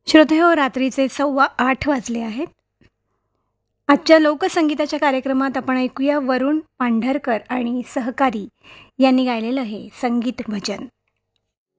श्रोतेहो, रात्रीचे 8:15 वाजले आहेत. आजच्या लोकसंगीताच्या कार्यक्रमात आपण ऐकूया वरुण पांढरकर आणि सहकारी यांनी गायलेलं हे संगीत भजन.